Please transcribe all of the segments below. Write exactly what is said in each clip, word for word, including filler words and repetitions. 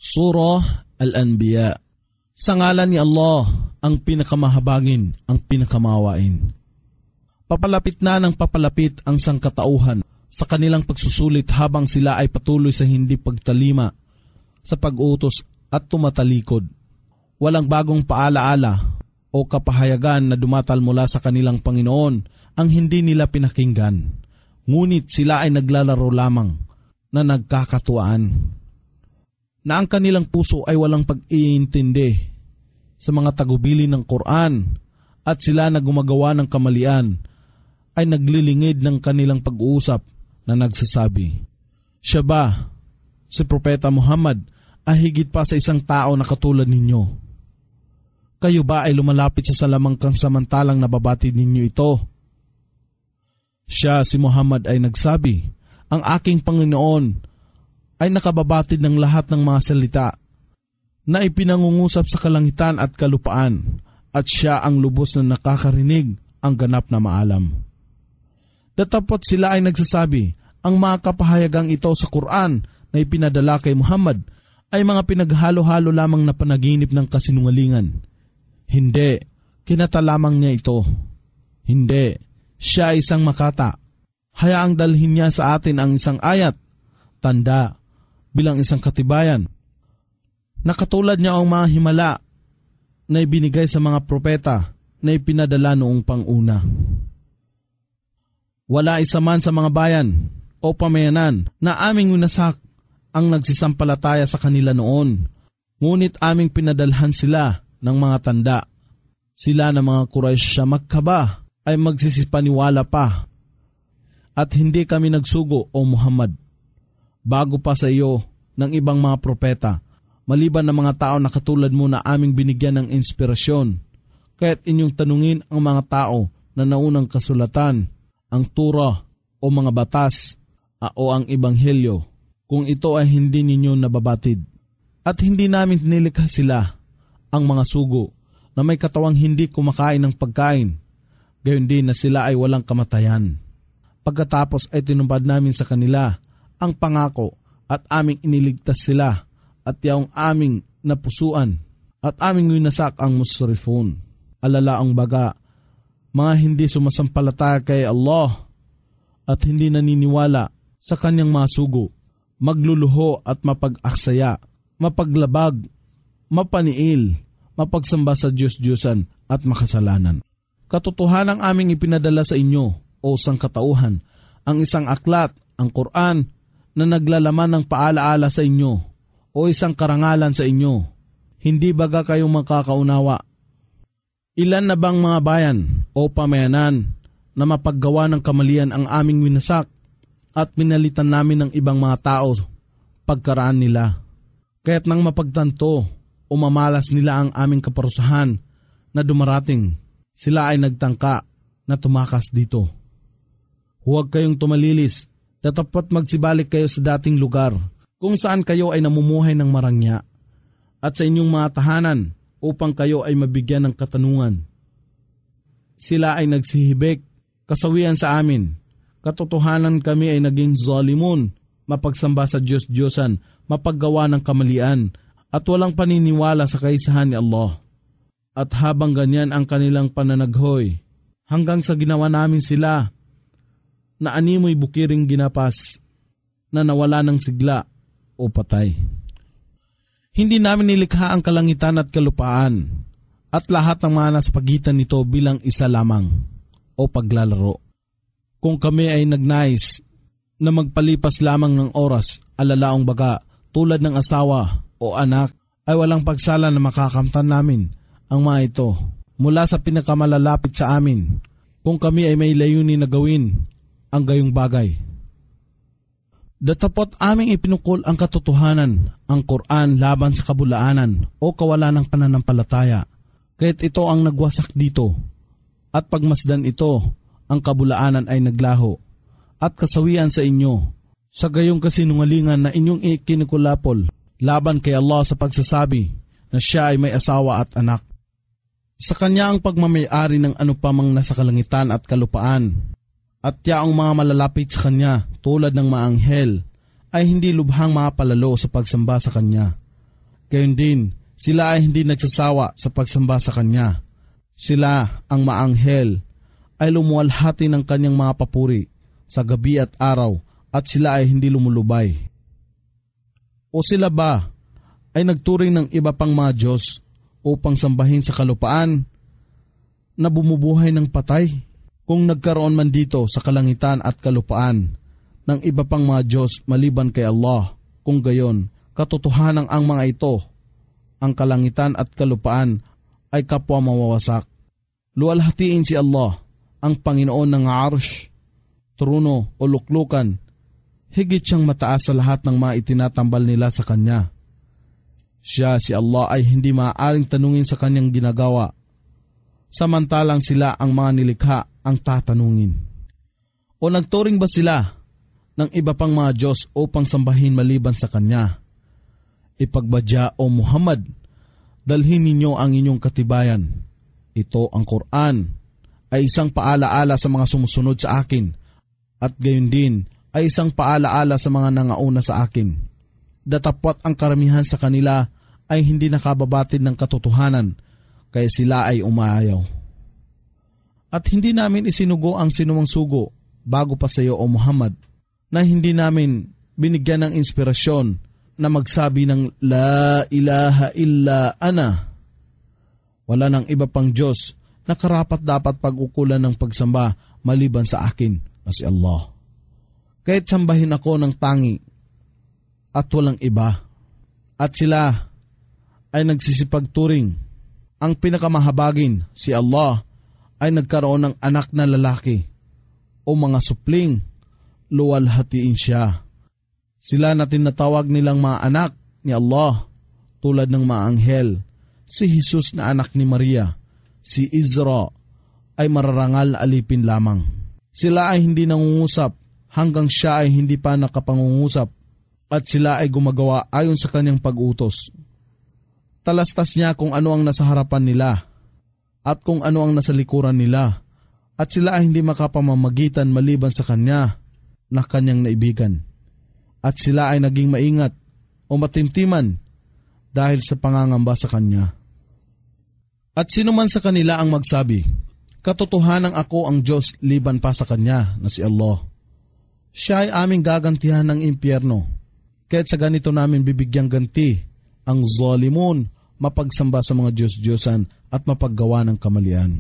Surah Al-Anbiya. Sa ngalan ni Allah, ang pinakamahabagin, ang pinakamawain. Papalapit na ng papalapit ang sangkatauhan sa kanilang pagsusulit habang sila ay patuloy sa hindi pagtalima, sa pag-utos at tumatalikod. Walang bagong paalaala o kapahayagan na dumatal mula sa kanilang Panginoon ang hindi nila pinakinggan. Ngunit sila ay naglalaro lamang na nagkakatuwaan. Na ang kanilang puso ay walang pag-iintindi sa mga tagubili ng Quran at sila na gumagawa ng kamalian ay naglilingid ng kanilang pag-uusap na nagsasabi, siya ba, si Propeta Muhammad, ay higit pa sa isang tao na katulad ninyo? Kayo ba ay lumalapit sa salamangkang samantalang nababatid ninyo ito? Siya, si Muhammad, ay nagsabi, ang aking Panginoon ay nakababatid ng lahat ng mga salita na ipinangungusap sa kalangitan at kalupaan at siya ang lubos na nakakarinig ang ganap na maalam. Datapot sila ay nagsasabi, ang mga kapahayagang ito sa Quran na ipinadala kay Muhammad ay mga pinaghalo-halo lamang na panaginip ng kasinungalingan. Hindi, kinata lamang niya ito. Hindi, siya ay isang makata. Hayaang dalhin niya sa atin ang isang ayat, tanda, bilang isang katibayan. Nakatulad niya ang mga himala na ibinigay sa mga propeta na ipinadala noong panguna. Wala isa man sa mga bayan o pamayanan na aming winasak ang nagsisampalataya sa kanila noon, ngunit aming pinadalhan sila ng mga tanda. Sila na mga Quraysh sa Makkah ba ay magsisipaniwala pa at hindi kami nagsugo o Muhammad bago pa sa iyo ng ibang mga propeta, maliban ng mga tao na katulad mo na aming binigyan ng inspirasyon. Kaya't inyong tanungin ang mga tao na naunang kasulatan, ang Torah o mga batas o ang Ebanghelyo, kung ito ay hindi ninyo nababatid. At hindi namin nilikha sila, ang mga sugo, na may katawang hindi kumakain ng pagkain, gayon din na sila ay walang kamatayan. Pagkatapos ay tinumpad namin sa kanila ang pangako at aming iniligtas sila at yaong aming napusuan at aming winasak ang musrifun. Alala ang baga, mga hindi sumasampalataya kay Allah at hindi naniniwala sa kanyang mga sugo, magluluho at mapag-aksaya, mapaglabag, mapaniil, mapagsamba sa Diyos-Diyosan at makasalanan. Katotohanang aming ipinadala sa inyo o sangkatauhan ang isang aklat, ang Quran, na naglalaman ng paalaala sa inyo o isang karangalan sa inyo. Hindi baga kayong makakaunawa? Ilan na bang mga bayan o pamayanan na mapaggawa ng kamalian ang aming winasak at pinalitan namin ng ibang mga tao pagkaraan nila? Kaya't nang mapagtanto o mamalas nila ang aming kaparusahan na dumarating, sila ay nagtangka na tumakas dito. Huwag kayong tumalilis, datapat magsibalik kayo sa dating lugar kung saan kayo ay namumuhay ng marangya at sa inyong mga tahanan upang kayo ay mabigyan ng katanungan. Sila ay nagsihibik, kasawian sa amin. Katotohanan kami ay naging zalimun, mapagsamba sa Diyos-Diyosan, mapaggawa ng kamalian, at walang paniniwala sa kaisahan ni Allah. At habang ganyan ang kanilang pananaghoy, hanggang sa ginawa namin sila na animoy bukiring ginapas na nawala ng sigla o patay. Hindi namin nilikha ang kalangitan at kalupaan at lahat ng mga nasa pagitan nito bilang isa lamang o paglalaro. Kung kami ay nagnais na magpalipas lamang ng oras, alalaong baga tulad ng asawa o anak, ay walang pagsala na makakamtan namin ang mga ito mula sa pinakamalalapit sa amin kung kami ay may layunin na gawin ang gayong bagay. Datapot aming ipinukol ang katotohanan, ang Quran laban sa kabulaanan o kawalan ng pananampalataya. Kaya't ito ang nagwasak dito at pagmasdan ito, ang kabulaanan ay naglaho at kasawian sa inyo sa gayong kasinungalingan na inyong ikinikulapol laban kay Allah sa pagsasabi na siya ay may asawa at anak. Sa kanya ang pagmamayari ng ano pa mang nasa kalangitan at kalupaan. At yaong mga malalapit sa kanya tulad ng mga anghel ay hindi lubhang mapalalo sa pagsamba sa kanya. Gayon din, sila ay hindi nagsasawa sa pagsamba sa Kanya. Sila, ang maanghel, ay lumuwalhati ng Kanyang mga papuri sa gabi at araw at sila ay hindi lumulubay. O sila ba ay nagturing ng iba pang mga Diyos upang sambahin sa kalupaan na bumubuhay ng patay? Kung nagkaroon man dito sa kalangitan at kalupaan ng iba pang mga Diyos maliban kay Allah, kung gayon, katotohanan ang mga ito, ang kalangitan at kalupaan ay kapwa mawawasak. Luwalhatiin si Allah, ang Panginoon ng arsh, trono o luklukan, higit siyang mataas sa lahat ng mga itinatambal nila sa Kanya. Siya, si Allah, ay hindi maaaring tanungin sa Kanyang ginagawa, samantalang sila ang mga nilikha ang tatanungin. O nagturing ba sila ng iba pang mga Diyos upang sambahin maliban sa Kanya? Ipagbadya, O Muhammad, dalhin ninyo ang inyong katibayan. Ito, ang Quran, ay isang paalaala sa mga sumusunod sa akin, at gayon din ay isang paalaala sa mga nangauna sa akin. Datapwat ang karamihan sa kanila ay hindi nakababatid ng katotohanan, kaya sila ay umayaw. At hindi namin isinugo ang sinumang sugo bago pa sa iyo, O Muhammad, na hindi namin binigyan ng inspirasyon na magsabi ng La ilaha illa ana. Wala nang iba pang Diyos na karapat dapat pag-ukulan ng pagsamba maliban sa akin na si Allah. Kahit sambahin ako ng tangi at walang iba, at sila ay nagsisipagturing, ang pinakamahabagin, si Allah, ay nagkaroon ng anak na lalaki o mga supling, luwalhatiin siya. Sila na tinatawag nilang mga anak ni Allah, tulad ng mga anghel. Si Jesus na anak ni Maria, si Izra, ay mararangal na alipin lamang. Sila ay hindi nangungusap hanggang siya ay hindi pa nakapangungusap, at sila ay gumagawa ayon sa kanyang pag-utos. Talastas niya kung ano ang nasa harapan nila at kung ano ang nasa likuran nila, at sila ay hindi makapamamagitan maliban sa Kanya na Kanyang naibigan. At sila ay naging maingat o matimtiman dahil sa pangangamba sa Kanya. At sino man sa kanila ang magsabi, katotohanan ako ang Diyos liban pa sa Kanya na si Allah, siya ay aming gagantihan ng impyerno, kaya't sa ganito namin bibigyang ganti ang zalimun, mapagsamba sa mga Diyos-Diyosan at mapaggawa ng kamalian.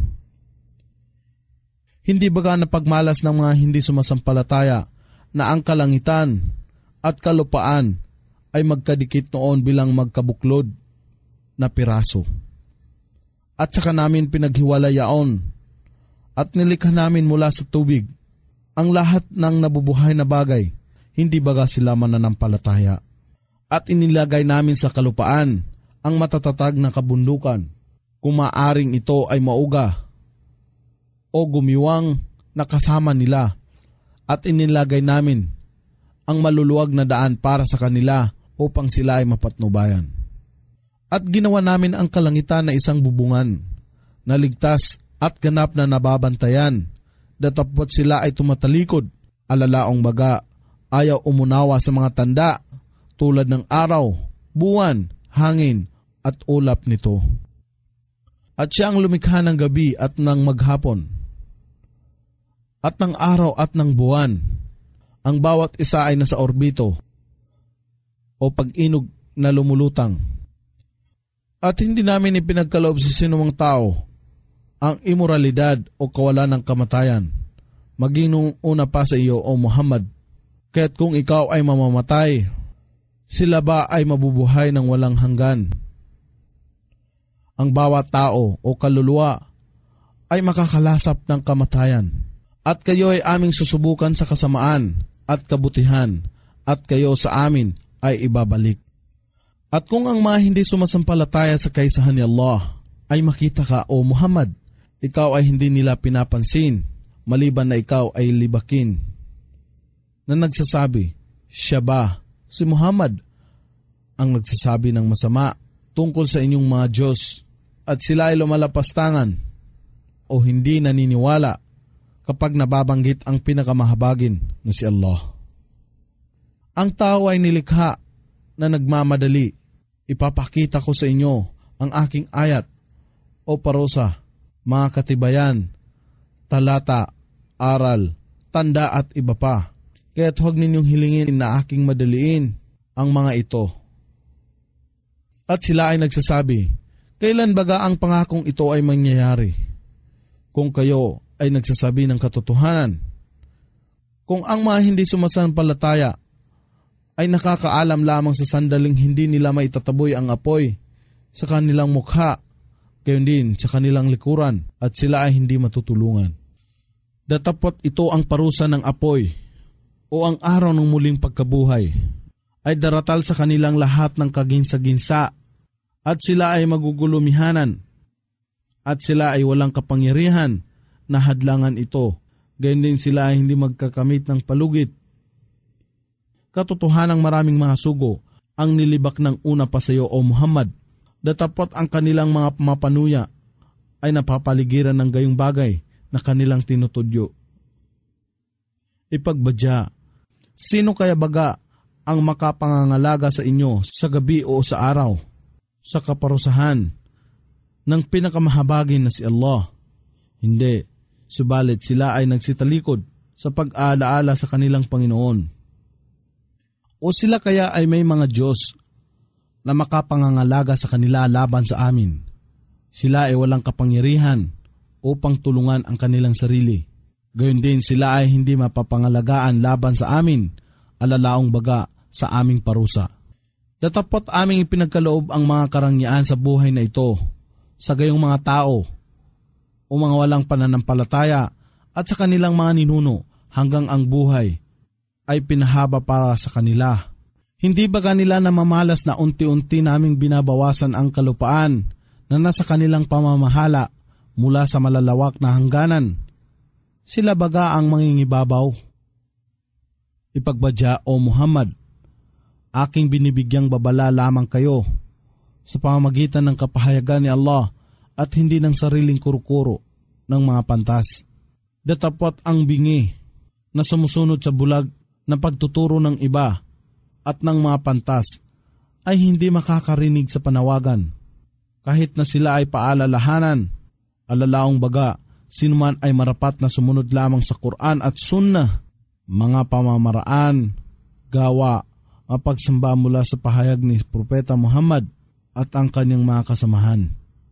Hindi baga napagmalas ng mga hindi sumasampalataya na ang kalangitan at kalupaan ay magkadikit noon bilang magkabuklod na piraso. At saka namin pinaghiwalayaon at nilikha namin mula sa tubig ang lahat ng nabubuhay na bagay, hindi baga sila mananampalataya. At inilagay namin sa kalupaan ang matatatag na kabundukan, kung maaring ito ay mauga o gumiwang na kasama nila, at inilagay namin ang maluluwag na daan para sa kanila upang sila ay mapatnubayan. At ginawa namin ang kalangitan na isang bubungan, na ligtas at ganap na nababantayan, datapwat sila ay tumatalikod, alalaong baga, ayaw umunawa sa mga tanda, tulad ng araw, buwan, hangin, at ulap nito. At siya ang lumikha ng gabi at ng maghapon, at ng araw at ng buwan. Ang bawat isa ay nasa orbito o pag-inog na lumulutang. At hindi namin ipinagkaloob sa sinumang tao ang imoralidad o kawalan ng kamatayan, maging nung una pa sa iyo, O Muhammad. Kaya't kung ikaw ay mamamatay, sila ba ay mabubuhay ng walang hanggan? Ang bawat tao o kaluluwa ay makakalasap ng kamatayan. At kayo ay aming susubukan sa kasamaan at kabutihan, at kayo sa amin ay ibabalik. At kung ang mga hindi sumasampalataya sa kaisahan ni Allah ay makita ka, O Muhammad, ikaw ay hindi nila pinapansin, maliban na ikaw ay libakin, na nagsasabi, siya ba, si Muhammad, ang nagsasabi ng masama tungkol sa inyong mga Diyos, at sila ay lumalapastangan o hindi naniniwala kapag nababanggit ang pinakamahabagin na si Allah. Ang tao ay nilikha na nagmamadali. ipapakita ko sa inyo ang aking ayat o parusa, mga katibayan, talata, aral, tanda at iba pa. Kaya't huwag ninyong hilingin na aking madaliin ang mga ito. At sila ay nagsasabi, kailan baga ang pangakong ito ay mangyayari? Kung kayo ay nagsasabi ng katotohanan, kung ang mga hindi sumasampalataya ay nakakaalam lamang sa sandaling hindi nila maitataboy ang apoy sa kanilang mukha, gayon din sa kanilang likuran, at sila ay hindi matutulungan. Datapot ito ang parusa ng apoy o ang araw ng muling pagkabuhay ay daratal sa kanilang lahat ng kaginsa-ginsa, at sila ay magugulumihanan, at sila ay walang kapangyarihan na hadlangan ito, gayon din sila ay hindi magkakamit ng palugit. Katotohanang maraming mga sugo ang nilibak ng una pa sa iyo, O Muhammad. Datapot ang kanilang mga mapanuya ay napapaligiran ng gayong bagay na kanilang tinutudyo. Ipagbadya, sino kaya baga ang makapangangalaga sa inyo sa gabi o sa araw, sa kaparusahan ng pinakamahabagin na si Allah? Hindi, subalit sila ay nagsitalikod sa pag-aalaala sa kanilang Panginoon. O sila kaya ay may mga Diyos na makapangangalaga sa kanila laban sa amin? Sila ay walang kapangyarihan upang tulungan ang kanilang sarili. Gayon din sila ay hindi mapapangalagaan laban sa amin, alalaong baga sa aming parusa. Datapot aming ipinagkaloob ang mga karangyaan sa buhay na ito sa gayong mga tao o mga walang pananampalataya at sa kanilang mga ninuno hanggang ang buhay ay pinahaba para sa kanila. Hindi ba kanila namamalas na unti-unti naming binabawasan ang kalupaan na nasa kanilang pamamahala mula sa malalawak na hangganan? Sila baga ang mangingibabaw? Ipagbadya, O Muhammad, aking binibigyang babala lamang kayo sa pamamagitan ng kapahayagan ni Allah at hindi ng sariling kurukuro ng mga pantas. Datapot ang bingi na sumusunod sa bulag na pagtuturo ng iba at ng mga pantas ay hindi makakarinig sa panawagan. Kahit na sila ay paalalahanan, alalaong baga, sinuman ay marapat na sumunod lamang sa Quran at Sunnah, mga pamamaraan, gawa, mapagsamba mula sa pahayag ni Propeta Muhammad at ang kanyang mga kasamahan.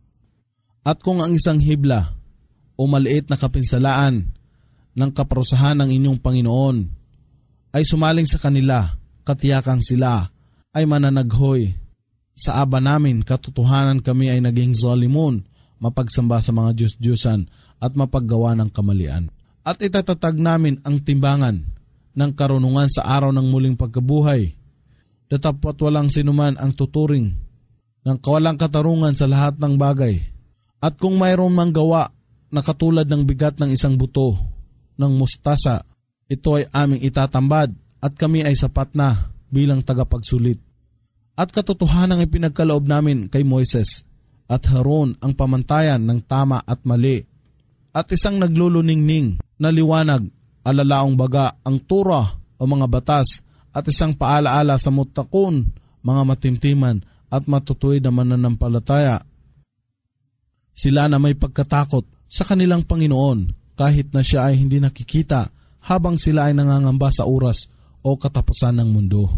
At kung ang isang hibla o maliit na kapinsalaan ng kaparusahan ng inyong Panginoon ay sumaling sa kanila, katiyakang sila ay mananaghoy. Sa aba namin, katotohanan kami ay naging zalimun, mapagsamba sa mga Diyos-Diyosan at mapaggawa ng kamalian. At itatatag namin ang timbangan ng karunungan sa araw ng muling pagkabuhay. Datapot walang sinuman ang tuturing ng kawalang katarungan sa lahat ng bagay. At kung mayroon mang gawa na katulad ng bigat ng isang buto ng mustasa, ito ay aming itatambad at kami ay sapat na bilang tagapagsulit. At katotohanang ipinagkaloob namin kay Moises at Haron ang pamantayan ng tama at mali at isang nagluluningning na liwanag, alalaong baga ang Torah o mga batas at isang paalaala sa mutakun, mga matimtiman at matutuwid na mananampalataya. Sila na may pagkatakot sa kanilang Panginoon kahit na siya ay hindi nakikita habang sila ay nangangamba sa oras o katapusan ng mundo.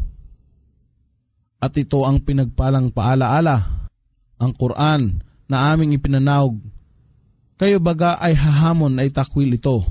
At ito ang pinagpalang paalaala, ang Quran na aming ipinanaog. Kayo baga ay hahamon ay takwil ito.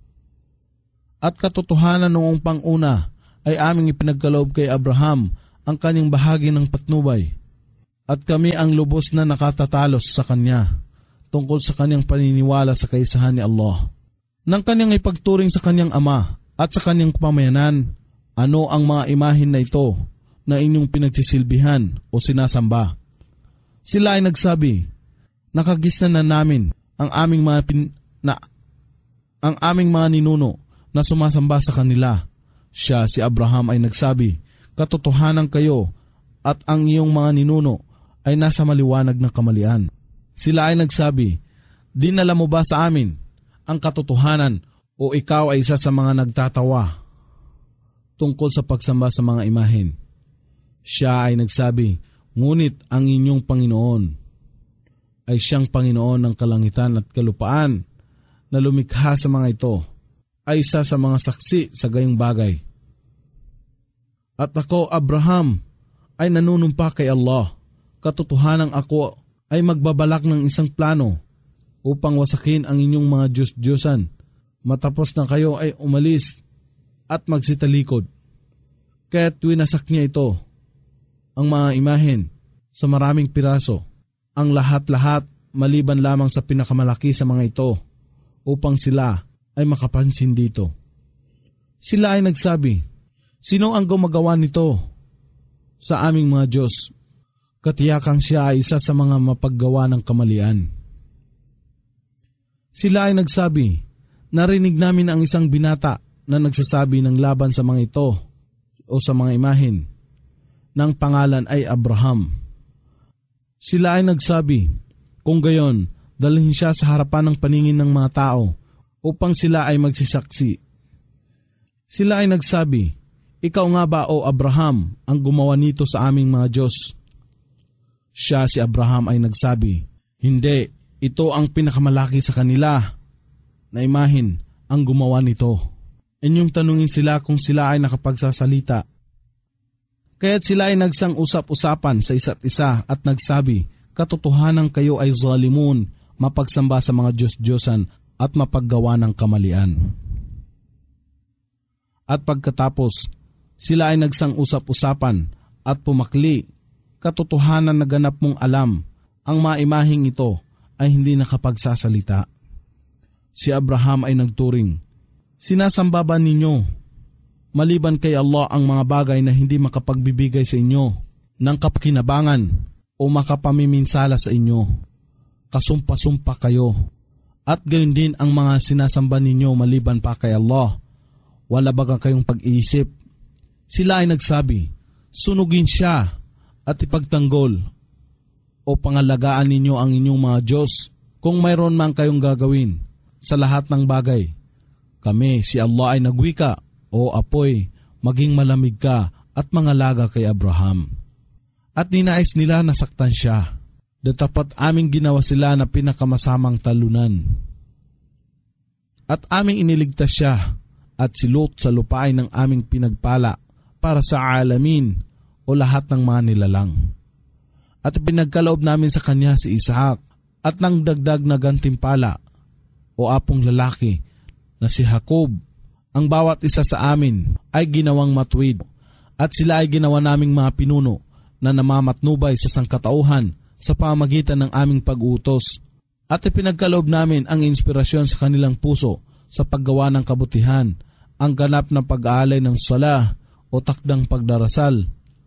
At katotohanan noong panguna ay aming ipinagkaloob kay Abraham ang kanyang bahagi ng patnubay. At kami ang lubos na nakatatalos sa kanya tungkol sa kanyang paniniwala sa kaisahan ni Allah. Nang kanyang ipagturing sa kanyang ama at sa kanyang pamayanan, ano ang mga imahin na ito na inyong pinagsisilbihan o sinasamba? Sila ay nagsabi, nakagisnan na namin ang aming mga pin, na ang aming mga ninuno na sumasamba sa kanila. Siya, si Abraham, ay nagsabi, katotohanan kayo at ang iyong mga ninuno ay nasa maliwanag na kamalian. Sila ay nagsabi, dinala mo ba sa amin ang katotohanan o ikaw ay isa sa mga nagtatawa tungkol sa pagsamba sa mga imahin? Siya ay nagsabi, Ngunit ang inyong Panginoon ay siyang Panginoon ng kalangitan at kalupaan na lumikha sa mga ito, ay isa sa mga saksi sa gayong bagay. At ako, Abraham, ay nanunumpa kay Allah. Katotohanan ako ay magbabalak ng isang plano upang wasakin ang inyong mga Diyos-Diyosan matapos na kayo ay umalis at magsitalikod. Kaya't winasak niya ito, ang mga imahen, sa maraming piraso, ang lahat-lahat maliban lamang sa pinakamalaki sa mga ito, upang sila ay makapansin dito. Sila ay nagsabi, sino ang gumagawa nito sa aming mga Diyos? Katiyakang siya ay isa sa mga mapaggawa ng kamalian. Sila ay nagsabi, narinig namin ang isang binata na nagsasabi ng laban sa mga ito o sa mga imahen, ng pangalan ay Abraham. Sila ay nagsabi, kung gayon, dalhin siya sa harapan ng paningin ng mga tao upang sila ay magsisaksi. Sila ay nagsabi, ikaw nga ba o Abraham ang gumawa nito sa aming mga Diyos? Siya si Abraham ay nagsabi, hindi, ito ang pinakamalaki sa kanila na imahen ang gumawa nito. Inyong tanungin sila kung sila ay nakapagsasalita. Kaya't sila ay nagsang usap-usapan sa isa't isa at nagsabi, katotohanan kayo ay zalimun, mapagsamba sa mga Diyos-Diyosan at mapaggawa ng kamalian. At pagkatapos, sila ay nagsang usap-usapan at pumakli, katotohanan na ganap mong alam, ang maimahing ito ay hindi nakapagsasalita. Si Abraham ay nagturing, sinasamba ba ninyo maliban kay Allah ang mga bagay na hindi makapagbibigay sa inyo ng kapakinabangan o makapamiminsala sa inyo? Kasumpa-sumpa kayo. At gayon din ang mga sinasamba ninyo maliban pa kay Allah. Wala baga kayong pag-iisip? Sila ay nagsabi, sunugin siya at ipagtanggol o pangalagaan ninyo ang inyong mga Diyos kung mayroon man kayong gagawin sa lahat ng bagay. Kami, si Allah ay nagwika, o apoy, maging malamig ka at mangalaga kay Abraham. At ninais nila nasaktan siya, datapat aming ginawa sila na pinakamasamang talunan. At aming iniligtas siya at si Lot sa lupain ng aming pinagpala para sa alamin o lahat ng mga nilalang. At pinagkaloob namin sa kanya si Isaac at nang dagdag na gantimpala o apong lalaki na si Jacob. Ang bawat isa sa amin ay ginawang matuwid at sila ay ginawa naming mga pinuno na namamatnubay sa sangkatauhan sa pamamagitan ng aming pag-uutos at ipinagkaloob namin ang inspirasyon sa kanilang puso sa paggawa ng kabutihan, ang ganap na pag-aalay ng sala o takdang pagdarasal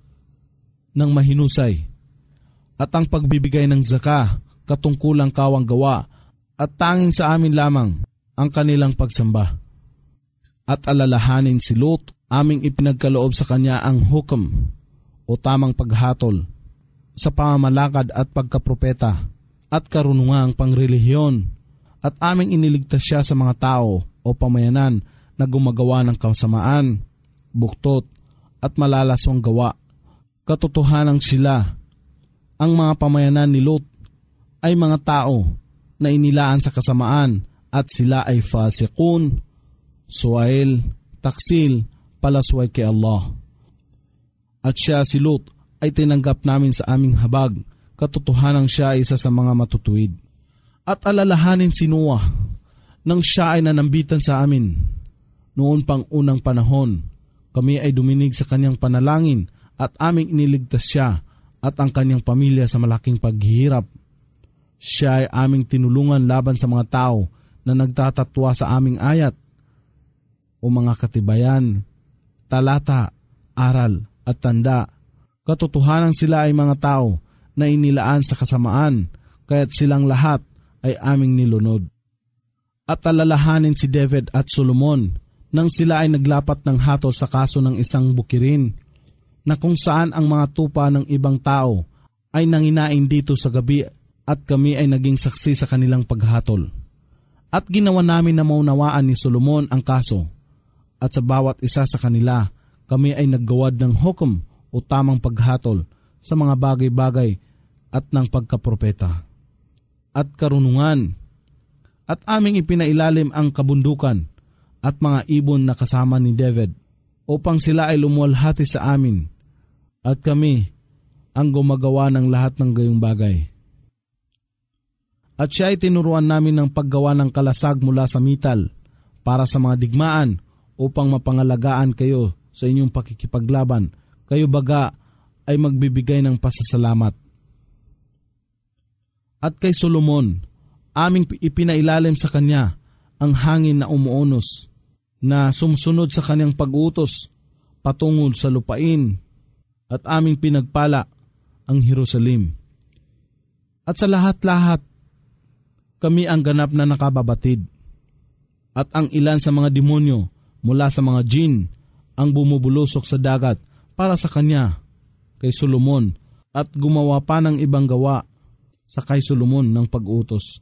ng mahinusay at ang pagbibigay ng zaka, katungkulang kawang gawa at tanging sa amin lamang ang kanilang pagsamba. At alalahanin si Lot, aming ipinagkaloob sa kanya ang hukom o tamang paghatol sa pamamalakad at pagkapropeta at karunungang pangrelihiyon at aming iniligtas siya sa mga tao o pamayanan na gumagawa ng kasamaan, buktot at malalaswang gawa. Katotohanan sila, ang mga pamayanan ni Lot ay mga tao na inilaan sa kasamaan at sila ay fasikun, suwail, taksil, palasway kay Allah. At siya si Lot ay tinanggap namin sa aming habag, katotohanan siya ay isa sa mga matutuwid. At alalahanin si Noah nang siya ay nanambitan sa amin. Noon pang unang panahon, kami ay duminig sa kanyang panalangin at aming iniligtas siya at ang kanyang pamilya sa malaking paghihirap. Siya ay aming tinulungan laban sa mga tao na nagtatatwa sa aming ayat o mga katibayan, talata, aral at tanda. Katotohanan sila ay mga tao na inilaan sa kasamaan, kaya't silang lahat ay aming nilunod. At alalahanin si David at Solomon nang sila ay naglapat ng hatol sa kaso ng isang bukirin, na kung saan ang mga tupa ng ibang tao ay nanginain dito sa gabi at kami ay naging saksi sa kanilang paghatol. At ginawa namin na maunawaan ni Solomon ang kaso, at sa bawat isa sa kanila kami ay naggawad ng hukom o tamang paghatol sa mga bagay-bagay at ng pagkapropeta at karunungan, at aming ipinailalim ang kabundukan at mga ibon na kasama ni David upang sila ay lumuwalhati sa amin at kami ang gumagawa ng lahat ng gayong bagay. At siya ay tinuruan namin ng paggawa ng kalasag mula sa metal para sa mga digmaan upang mapangalagaan kayo sa inyong pakikipaglaban. Kayo baga ay magbibigay ng pasasalamat. At kay Solomon, aming ipinailalim sa kanya ang hangin na umuunos, na sumusunod sa kanyang pag-utos patungod sa lupain, at aming pinagpala ang Jerusalem. At sa lahat-lahat, kami ang ganap na nakababatid. At ang ilan sa mga demonyo mula sa mga jin ang bumubulusok sa dagat para sa kanya, kay Solomon, at gumawa pa ng ibang gawa sa kay Solomon ng pag-utos.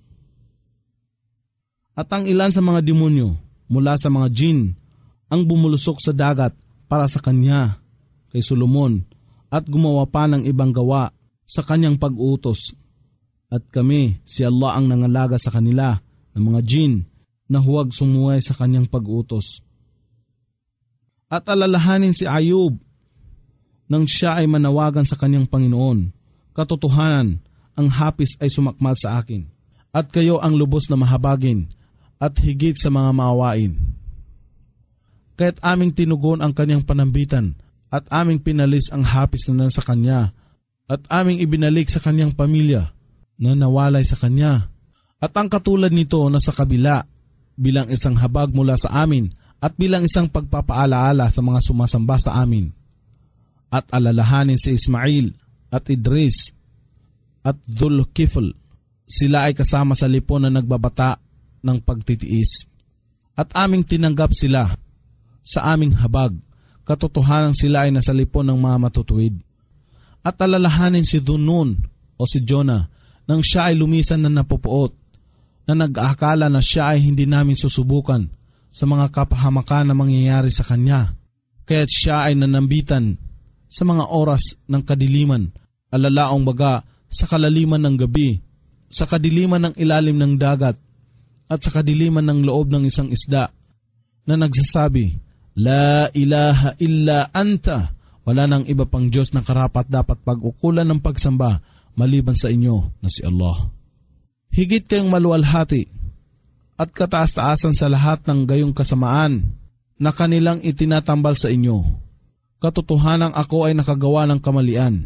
At ang ilan sa mga demonyo mula sa mga jin ang bumulusok sa dagat para sa kanya, kay Solomon, at gumawa pa ng ibang gawa sa kanyang pag-utos. At kami, si Allah ang nangalaga sa kanila ng mga jin na huwag sumuway sa kanyang pag-utos. At alalahanin si Ayub nang siya ay manawagan sa kanyang Panginoon. Katotohanan, ang hapis ay sumakmal sa akin, at kayo ang lubos na mahabagin at higit sa mga maawain. Kaya't aming tinugon ang kanyang panambitan at aming pinalis ang hapis na nasa kanya at aming ibinalik sa kanyang pamilya na nawalay sa kanya. At ang katulad nito na sa kabila bilang isang habag mula sa amin at bilang isang pagpapaalaala sa mga sumasamba sa amin. At alalahanin si Ismail at Idris at Dhul-Kifl. Sila ay kasama sa lipon na nagbabata ng pagtitiis. At aming tinanggap sila sa aming habag. Katotohanan sila ay nasa lipon ng mga matutuwid. At alalahanin si Dunun o si Jonah nang siya ay lumisan na napupuot, na nag-aakala na siya ay hindi namin susubukan sa mga kapahamakan na mangyayari sa kanya. Kaya't siya ay nanambitan sa mga oras ng kadiliman, alalaong baga sa kalaliman ng gabi, sa kadiliman ng ilalim ng dagat, at sa kadiliman ng loob ng isang isda, na nagsasabi, La ilaha illa anta, wala nang iba pang Diyos na karapat dapat pag-ukulan ng pagsamba maliban sa inyo na si Allah. Higit kayong maluwalhati at kataas-taasan sa lahat ng gayong kasamaan na kanilang itinatambal sa inyo. Katotohanang ako ay nakagawa ng kamalian.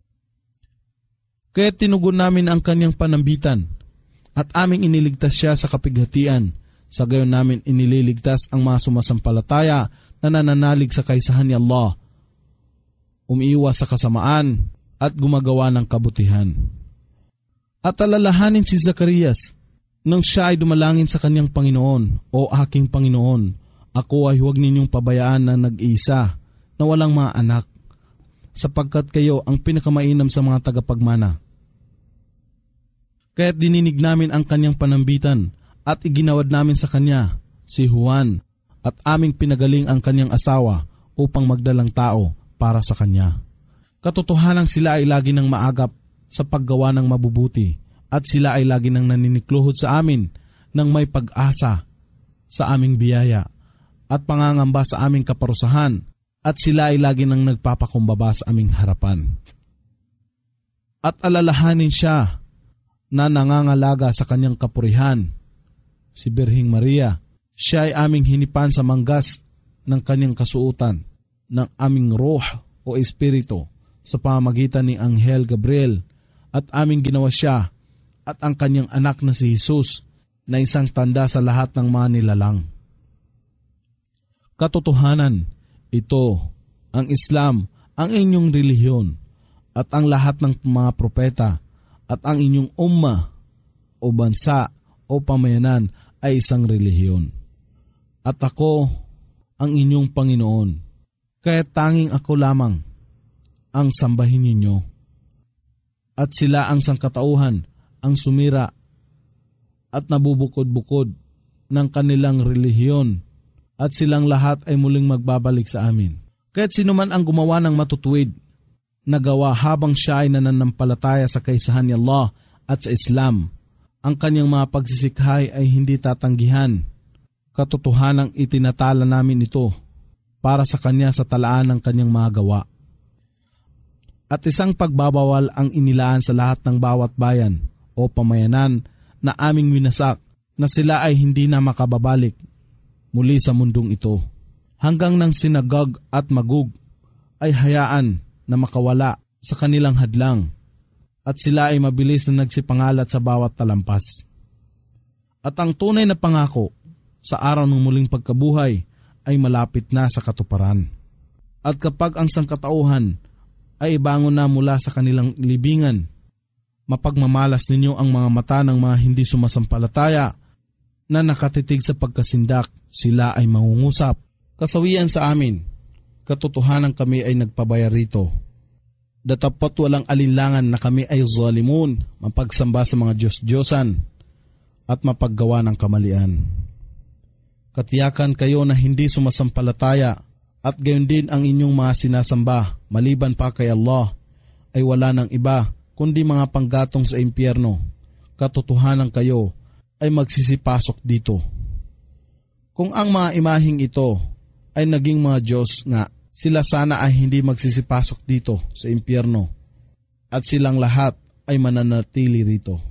Kaya tinugon namin ang kanyang panambitan at aming iniligtas siya sa kapighatian. Sa gayon namin inililigtas ang mga sumasampalataya na nananalig sa kaisahan ni Allah, umiiwas sa kasamaan at gumagawa ng kabutihan. At alalahanin si Zacarias nang siya ay dumalangin sa kanyang Panginoon, O aking Panginoon, ako ay huwag ninyong pabayaan na nag-iisa na walang mga anak, sapagkat kayo ang pinakamainam sa mga tagapagmana. Kaya't dininig namin ang kanyang panambitan at iginawad namin sa kanya si Juan, at aming pinagaling ang kanyang asawa upang magdalang tao para sa kanya. Katotohanang sila ay lagi ng maagap sa paggawa ng mabubuti, at sila ay lagi ng naninikluhod sa amin ng may pag-asa sa aming biyaya at pangangamba sa aming kaparusahan, at sila ay lagi ng nagpapakumbaba sa aming harapan. At alalahanin siya na nangangalaga sa kanyang kapurihan, si Birhing Maria. Siya ay aming hinipan sa manggas ng kanyang kasuutan, ng aming roh o espiritu sa pamamagitan ni Anghel Gabriel, at aming ginawa siya at ang kanyang anak na si Jesus na isang tanda sa lahat ng mga nilalang. Katotohanan, ito, ang Islam, ang inyong relihiyon, at ang lahat ng mga propeta, at ang inyong umma o bansa o pamayanan ay isang relihiyon. At ako ang inyong Panginoon, kaya tanging ako lamang ang sambahin ninyo. At sila ang sangkatauhan, ang sumira at nabubukod-bukod ng kanilang relihiyon, at silang lahat ay muling magbabalik sa amin. Kaya't sino man ang gumawa ng matutuwid nagawa habang siya ay nananampalataya sa kaisahan ni Allah at sa Islam. Ang kanyang mga pagsisikhay ay hindi tatanggihan. Katotohanang itinatala namin ito para sa kanya sa talaan ng kanyang mga gawa. At isang pagbabawal ang inilaan sa lahat ng bawat bayan o pamayanan na aming winasak na sila ay hindi na makababalik muli sa mundong ito. Hanggang nang sinagag at magug ay hayaan na makawala sa kanilang hadlang at sila ay mabilis na nagsipangalat sa bawat talampas. At ang tunay na pangako sa araw ng muling pagkabuhay ay malapit na sa katuparan. At kapag ang sangkatauhan ay ibangon na mula sa kanilang libingan, mapagmamalas ninyo ang mga mata ng mga hindi sumasampalataya na nakatitig sa pagkasindak, sila ay mangungusap. Kasawian sa amin, katotohanan kami ay nagpabayar rito. Datapat walang alinlangan na kami ay zalimun, mapagsamba sa mga Diyos-Diyosan at mapaggawa ng kamalian. Katiyakan kayo na hindi sumasampalataya at gayon din ang inyong mga sinasamba maliban pa kay Allah ay wala ng iba kundi mga panggatong sa impyerno. Katotohanan kayo ay magsisipasok dito. Kung ang mga imaheng ito ay naging mga Diyos nga, sila sana ay hindi magsisipasok dito sa impyerno at silang lahat ay mananatili rito.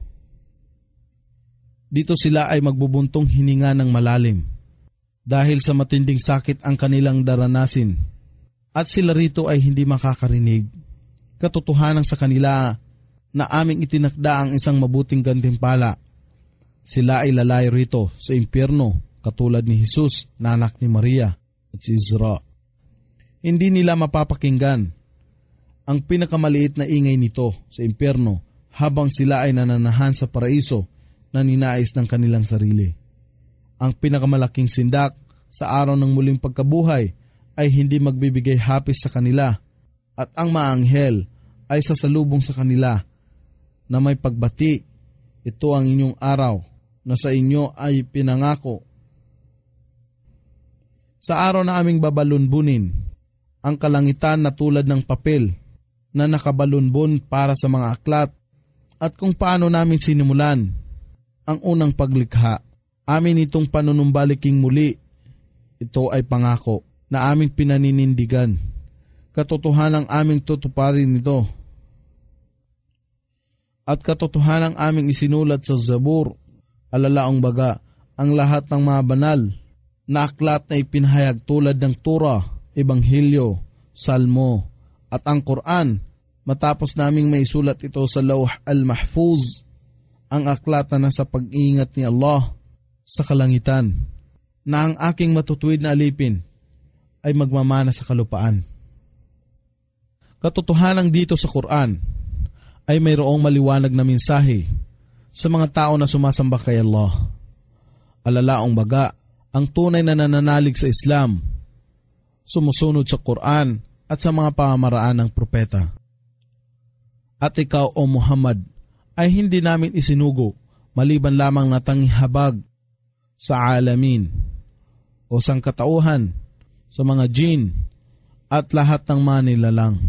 Dito sila ay magbubuntong hininga ng malalim dahil sa matinding sakit ang kanilang daranasin at sila rito ay hindi makakarinig. Katotohanan sa kanila na aming itinakda ang isang mabuting gantimpala. Sila ay lalayo rito sa impyerno katulad ni Jesus na anak ni Maria at si Isra. Hindi nila mapapakinggan ang pinakamaliit na ingay nito sa impyerno habang sila ay nananahan sa paraiso na ninais ng kanilang sarili. Ang pinakamalaking sindak sa araw ng muling pagkabuhay ay hindi magbibigay hapis sa kanila at ang mga anghel ay sasalubong sa kanila na may pagbati. Ito ang inyong araw na sa inyo ay pinangako. Sa araw na aming babalunbunin ang kalangitan na tulad ng papel na nakabalunbon para sa mga aklat at kung paano namin sinimulan ang unang paglikha. Amin itong panunumbaliking muli. Ito ay pangako na aming pinaninindigan. Katotohanang aming tutuparin ito. At katotohanang aming isinulat sa Zabur, alalaong baga, ang lahat ng mga banal na aklat na ipinahayag tulad ng Torah, Ebanghelyo, Salmo at ang Quran. Matapos naming maisulat ito sa Lawh al-Mahfuz, ang aklat na nasa pag-iingat ni Allah sa kalangitan, na ang aking matutuwid na alipin ay magmamana sa kalupaan. Katotohanan dito sa Quran ay mayroong maliwanag na mensahe sa mga tao na sumasamba kay Allah. Alalaong baga, ang tunay na nananalig sa Islam, sumusunod sa Quran at sa mga pamamaraan ng propeta. At ikaw, O Muhammad, ay hindi namin isinugo maliban lamang na tanghabag sa alamin o sangkatauhan, sa mga jin at lahat ng mga nilalang.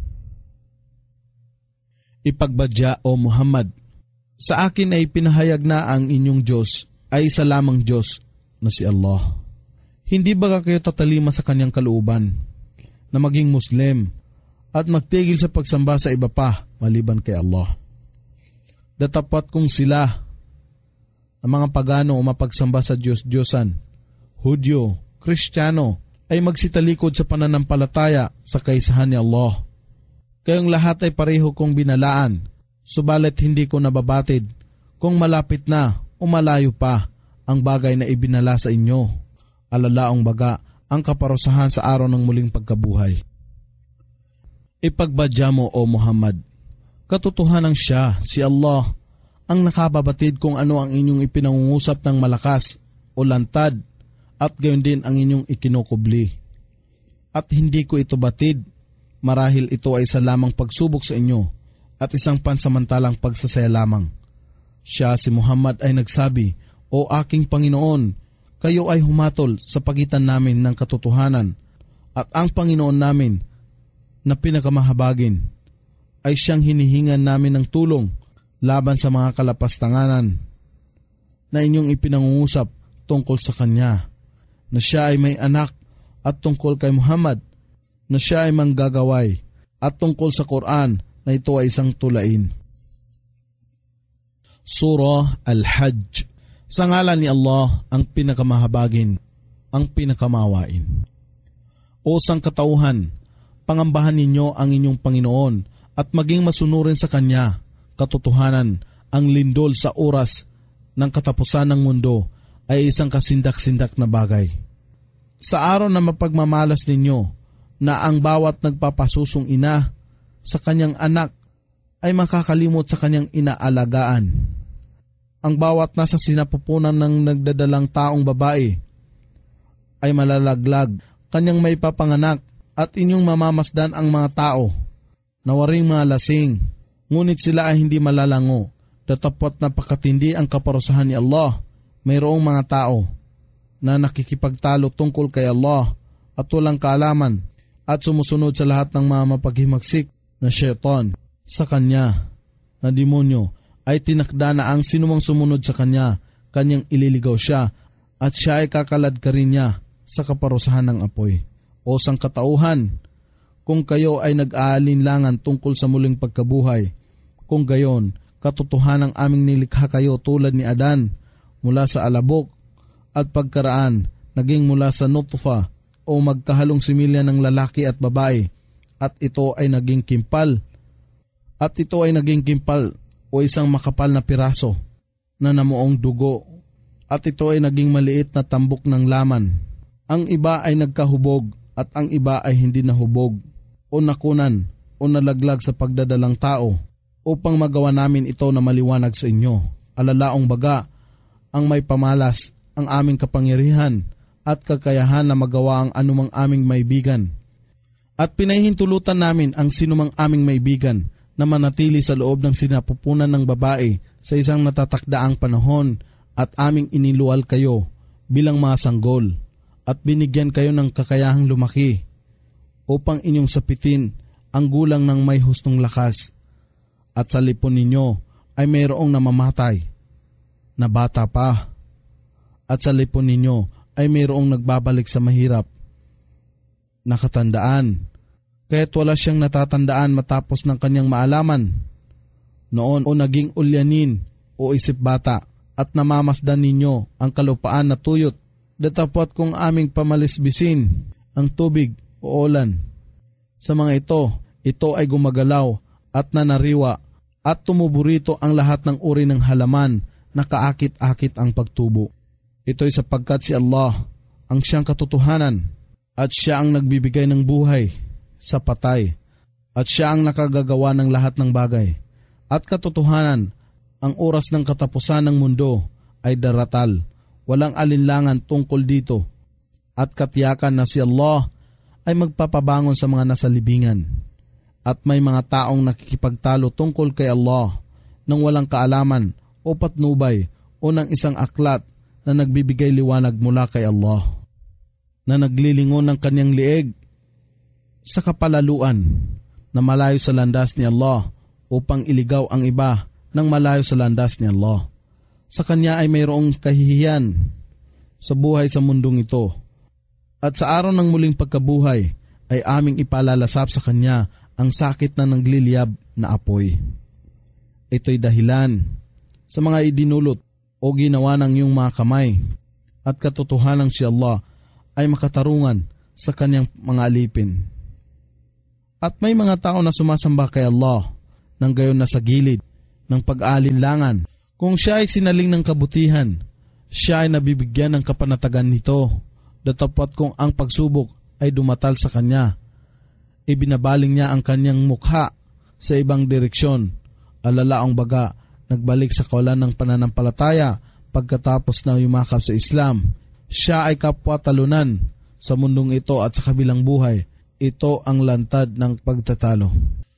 Ipagbadya, O Muhammad, sa akin ay pinahayag na ang inyong Diyos ay isa lamang Diyos na si Allah. Hindi ba kayo tatalima sa kanyang kalooban na maging Muslim at magtigil sa pagsamba sa iba pa maliban kay Allah? Datapat kung sila ang mga pagano o mapagsamba sa Diyos-Diyosan, Hudyo, Kristiyano, ay magsitalikod sa pananampalataya sa kaisahan ni Allah. Kayong lahat ay pareho kong binalaan, subalit hindi ko nababatid kung malapit na o malayo pa ang bagay na ibinala sa inyo. Alalaong baga ang kaparusahan sa araw ng muling pagkabuhay. Ipagbadya mo, O Muhammad, katotohanan siya, si Allah, ang nakababatid kung ano ang inyong ipinangungusap ng malakas o lantad at gayon din ang inyong ikinukubli. At hindi ko ito batid, marahil ito ay isa lamang pagsubok sa inyo at isang pansamantalang pagsasaya lamang. Siya, si Muhammad, ay nagsabi, O aking Panginoon, kayo ay humatol sa pagitan namin ng katotohanan at ang Panginoon namin na pinakamahabagin ay siyang hinihingan namin ng tulong laban sa mga kalapastanganan na inyong ipinangungusap tungkol sa Kanya, na siya ay may anak, at tungkol kay Muhammad na siya ay manggagaway, at tungkol sa Quran na ito ay isang tulain. Surah Al-Hajj. Sa ngalan ni Allah, ang pinakamahabagin, ang pinakamawain. O sangkatauhan, pangambahan ninyo ang inyong Panginoon at maging masunurin sa Kanya. Katotohanan, ang lindol sa oras ng katapusan ng mundo ay isang kasindak-sindak na bagay. Sa araw na mapagmamalas ninyo, na ang bawat nagpapasusong ina sa kanyang anak ay makakalimot sa kanyang inaalagaan. Ang bawat nasa sinapupunan ng nagdadalang taong babae ay malalaglag, kanyang may papanganak, at inyong mamamasdan ang mga tao na waring mga lasing, ngunit sila ay hindi malalango. Datapwat na pakatindi ang kaparusahan ni Allah. Mayroong mga tao na nakikipagtalo tungkol kay Allah at walang kaalaman at sumusunod sa lahat ng mga mapaghimagsik na syaitan sa Kanya na demonyo, ay tinakda na ang sinumang sumunod sa Kanya, Kanyang ililigaw siya at siya ay kakalad ka rin niya sa kaparusahan ng apoy. O sangkatauhan, kung kayo ay nag-aalinlangan tungkol sa muling pagkabuhay, kung gayon, katotohanang aming nilikha kayo tulad ni Adan mula sa alabok, at pagkaraan naging mula sa nutfa o magkahalong similya ng lalaki at babae, at ito ay naging kimpal. At ito ay naging kimpal o isang makapal na piraso na namuong dugo, at ito ay naging maliit na tambok ng laman. Ang iba ay nagkahubog at ang iba ay hindi nahubog o nakunan o nalaglag sa pagdadalang tao, upang magawa namin ito na maliwanag sa inyo. Alalaong baga, ang may pamalas ang aming kapangyarihan at kakayahan na magawa ang anumang aming maibigan. At pinahihintulutan namin ang sinumang aming maibigan na manatili sa loob ng sinapupunan ng babae sa isang natatakdaang panahon, at aming iniluwal kayo bilang mga sanggol at binigyan kayo ng kakayahang lumaki upang inyong sapitin ang gulang ng may hustong lakas. At sa lipon ninyo ay mayroong namamatay na bata pa, at sa lipon ninyo ay mayroong nagbabalik sa mahirap na katandaan, kaya't wala siyang natatandaan matapos ng kanyang maalaman noon, o naging ulyanin o isip bata, at namamasdan ninyo ang kalupaan na tuyot, datapwat kung aming pamalisbisin ang tubig o ulan. Sa mga ito, ito ay gumagalaw at nanariwa, at tumuburito ang lahat ng uri ng halaman na kaakit-akit ang pagtubo. Ito'y sapagkat si Allah ang siyang katotohanan, at siya ang nagbibigay ng buhay sa patay, at siya ang nakagagawa ng lahat ng bagay. At katotohanan, ang oras ng katapusan ng mundo ay daratal, walang alinlangan tungkol dito, at katiyakan na si Allah ay magpapabangon sa mga nasa libingan. At may mga taong nakikipagtalo tungkol kay Allah nang walang kaalaman o patnubay o ng isang aklat na nagbibigay liwanag mula kay Allah, na naglilingon ng kanyang lieg sa kapalaluan na malayo sa landas ni Allah upang iligaw ang iba ng malayo sa landas ni Allah. Sa kanya ay mayroong kahihiyan sa buhay sa mundong ito, at sa araw ng muling pagkabuhay ay aming ipalalasap sa kanya ang sakit na nagliliyab na apoy. Ito'y dahilan sa mga idinulot o ginawa ng iyong mga kamay, at katotohanan si Allah ay makatarungan sa kanyang mga alipin. At may mga tao na sumasamba kay Allah nang gayon na sa gilid ng pag-aalinlangan. Kung siya ay sinaling ng kabutihan, siya ay nabibigyan ng kapanatagan nito, datapwat kung ang pagsubok ay dumatal sa kanya, ibinabaling niya ang kanyang mukha sa ibang direksyon. Alalaong baga, nagbalik sa kawalan ng pananampalataya pagkatapos na yumakap sa Islam. Siya ay kapwa talunan sa mundong ito at sa kabilang buhay. Ito ang lantad ng pagtatalo.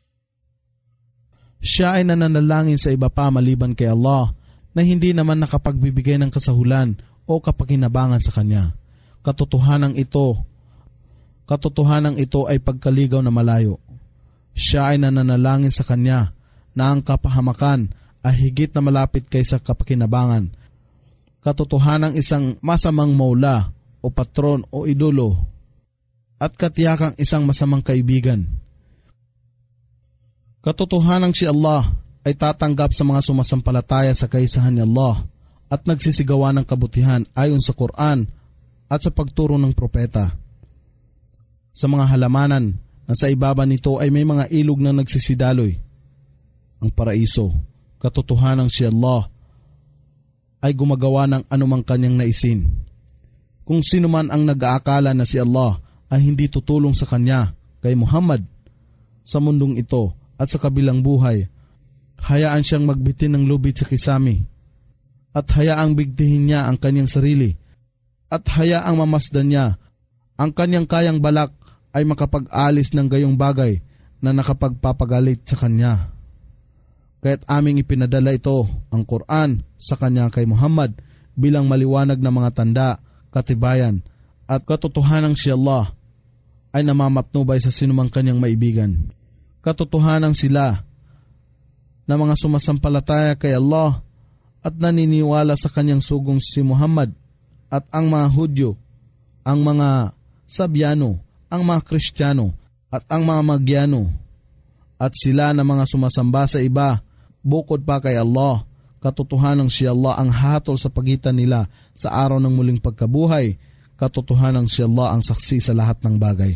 Siya ay nananalangin sa iba pa maliban kay Allah, na hindi naman nakapagbibigay ng kasahulan o kapakinabangan sa kanya. Katotohanang ito, katotohanang ito ay pagkaligaw na malayo. Siya ay nananalangin sa kanya na ang kapahamakan ay higit na malapit kaysa kapakinabangan. Katotohanang isang masamang maula o patron o idolo at katiyakang isang masamang kaibigan. Katotohanang si Allah ay tatanggap sa mga sumasampalataya sa kaisahan ni Allah at nagsisigawa ng kabutihan ayon sa Quran at sa pagturo ng propeta. Sa mga halamanan na sa ibaba nito ay may mga ilog na nagsisidaloy. Ang paraiso, katotohanang si Allah, ay gumagawa ng anumang kanyang naisin. Kung sino man ang nag-aakala na si Allah ay hindi tutulong sa kanya, kay Muhammad, sa mundong ito at sa kabilang buhay, hayaan siyang magbitin ng lubid sa kisami, at hayaang bigtihin niya ang kanyang sarili, at hayaang mamasdan niya ang kanyang kayang balak ay makapag-alis ng gayong bagay na nakapagpapagalit sa kanya. Kaya't aming ipinadala ito, ang Quran, sa kanya kay Muhammad bilang maliwanag na mga tanda, katibayan, at katotohanang si Allah ay namamatnubay sa sinumang kanyang maibigan. Katotohanang sila na mga sumasampalataya kay Allah at naniniwala sa kanyang sugong si Muhammad at ang mga Hudyo, ang mga Sabyano, ang mga Kristiyano at ang mga Magyano, at sila na mga sumasamba sa iba bukod pa kay Allah. Katotohanang si Allah ang hatol sa pagitan nila sa araw ng muling pagkabuhay. Katotohanang si Allah ang saksi sa lahat ng bagay.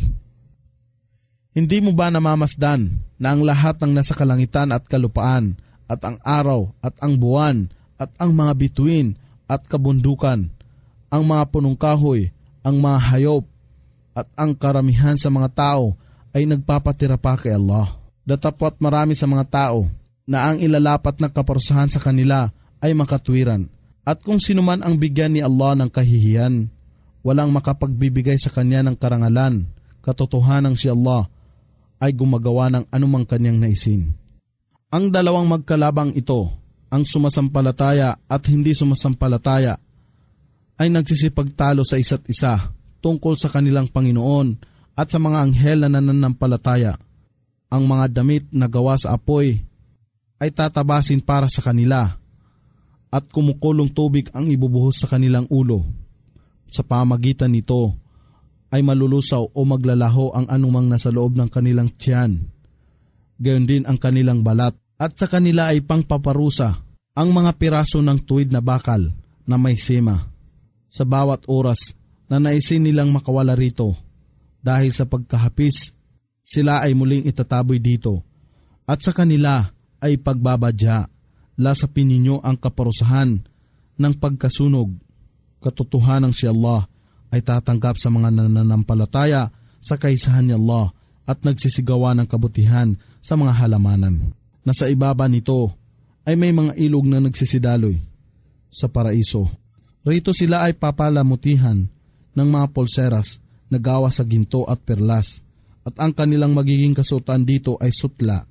Hindi mo ba namamasdan na ang lahat ng nasa kalangitan at kalupaan at ang araw at ang buwan at ang mga bituin at kabundukan, ang mga punong kahoy, ang mga hayop, at ang karamihan sa mga tao ay nagpapatira pa kay Allah? Datapwat marami sa mga tao na ang ilalapat na kaparusahan sa kanila ay makatwiran. At kung sino man ang bigyan ni Allah ng kahihiyan, walang makapagbibigay sa kanya ng karangalan. Katotohanang si Allah ay gumagawa ng anumang kanyang naisin. Ang dalawang magkalabang ito, ang sumasampalataya at hindi sumasampalataya, ay nagsisipagtalo sa isa't isa tungkol sa kanilang Panginoon at sa mga anghel na nananampalataya. Ang mga damit na gawa sa apoy ay tatabasin para sa kanila, at kumukulong tubig ang ibubuhos sa kanilang ulo. Sa pamagitan nito ay malulusaw o maglalaho ang anumang nasa loob ng kanilang tiyan. Gayon din ang kanilang balat, at sa kanila ay pangpaparusa ang mga piraso ng tuwid na bakal na may sema. Sa bawat oras na naisin nilang makawala rito, dahil sa pagkahapis, sila ay muling itataboy dito, at sa kanila ay pagbabadya. Lasapin ninyo ang kaparusahan ng pagkasunog. Katotohanang si Allah ay tatanggap sa mga nananampalataya sa kaisahan ni Allah at nagsisigawa ng kabutihan sa mga halamanan. Nasa ibaba nito ay may mga ilog na nagsisidaloy sa paraiso. Rito sila ay papalamutihan ng mga polseras na gawa sa ginto at perlas, at ang kanilang magiging kasuotan dito ay sutla.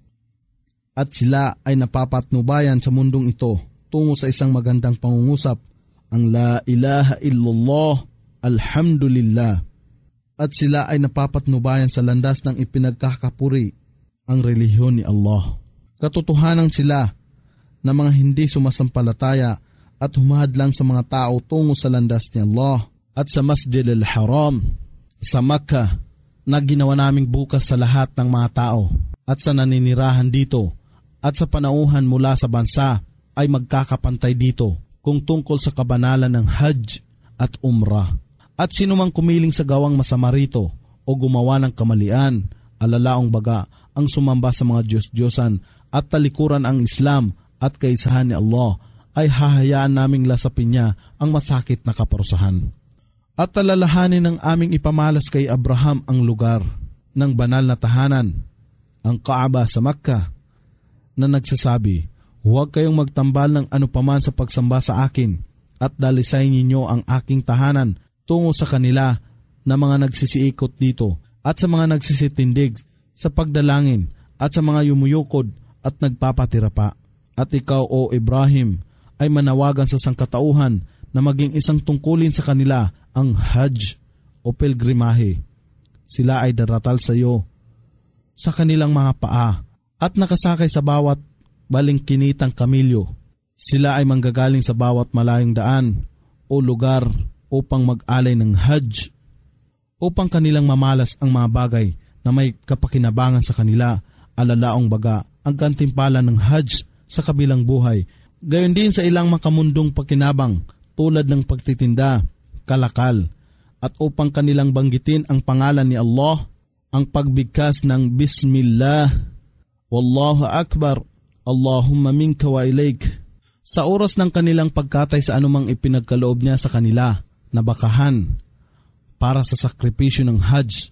At sila ay napapatnubayan sa mundong ito tungo sa isang magandang pangungusap, ang La ilaha illallah, alhamdulillah. At sila ay napapatnubayan sa landas ng ipinagkakapuri, ang relihiyon ni Allah. Katotohanan sila na mga hindi sumasampalataya at humahadlang sa mga tao tungo sa landas ni Allah at sa Masjid al-Haram sa Makkah na ginawa naming bukas sa lahat ng mga tao, at sa naninirahan dito at sa panauhan mula sa bansa ay magkakapantay dito kung tungkol sa kabanalan ng Hajj at Umrah. At sinumang kumiling sa gawang masama rito o gumawa ng kamalian, alalaong baga ang sumamba sa mga Diyos-Diyosan at talikuran ang Islam at kaisahan ni Allah, ay hahayaan naming lasapin niya ang masakit na kaparusahan. At talalahanin ng aming ipamalas kay Abraham ang lugar ng banal na tahanan, ang Kaaba sa Makkah, na nagsasabi, huwag kayong magtambal ng anupaman sa pagsamba sa akin, at dalisayin ninyo ang aking tahanan tungo sa kanila na mga nagsisiikot dito, at sa mga nagsisitindig sa pagdalangin, at sa mga yumuyukod at nagpapatira pa. At ikaw, O Ibrahim, ay manawagan sa sangkatauhan na maging isang tungkulin sa kanila ang Hajj o pilgrimahe. Sila ay daratal sa iyo sa kanilang mga paa at nakasakay sa bawat balingkinitang kamilyo. Sila ay manggagaling sa bawat malayong daan o lugar upang mag-alay ng Hajj, upang kanilang mamalas ang mga bagay na may kapakinabangan sa kanila, alalaong baga ang gantimpala ng Hajj sa kabilang buhay. Gayon din sa ilang makamundong pakinabang tulad ng pagtitinda, kalakal, at upang kanilang banggitin ang pangalan ni Allah, ang pagbigkas ng Bismillah, Wallahu Akbar, Allahumma minka wa ilaik. Sa oras ng kanilang pagkatay sa anumang ipinagkaloob niya sa kanila na bakahan para sa sakripisyo ng Hajj,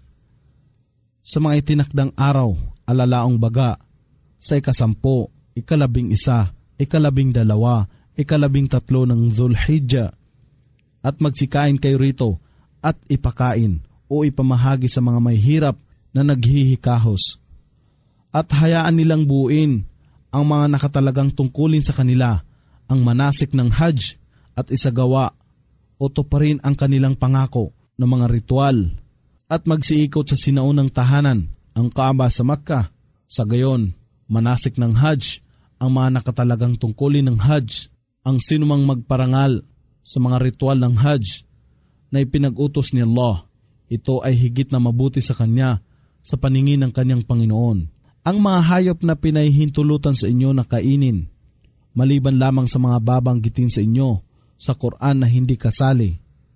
sa mga itinakdang araw, alalaong baga, sa ikasampo, ikalabing isa, ikalabing dalawa, ikalabing tatlo ng Dhul-Hijjah, at magsikain kayo rito at ipakain o ipamahagi sa mga may hirap na naghihikahos. At hayaan nilang buuin ang mga nakatalagang tungkulin sa kanila ang manasik ng Hajj at isagawa o tuparin ang kanilang pangako ng mga ritual at magsiikot sa sinaunang tahanan, ang Kaaba sa Makkah. Sa gayon, manasik ng Hajj ang mga nakatalagang tungkulin ng Hajj. Ang sinumang magparangal sa mga ritual ng Hajj na ipinag-utos ni Allah, ito ay higit na mabuti sa kanya sa paningin ng kanyang Panginoon. Ang mga hayop na pinahihintulutan sa inyo na kainin, maliban lamang sa mga babanggitin sa inyo sa Quran na hindi kasali.